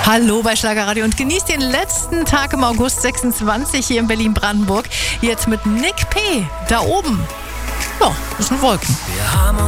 Hallo bei Schlagerradio und genießt den letzten Tag im August 26 hier in Berlin-Brandenburg. Jetzt mit Nick P. Da oben. Ja, das sind Wolken.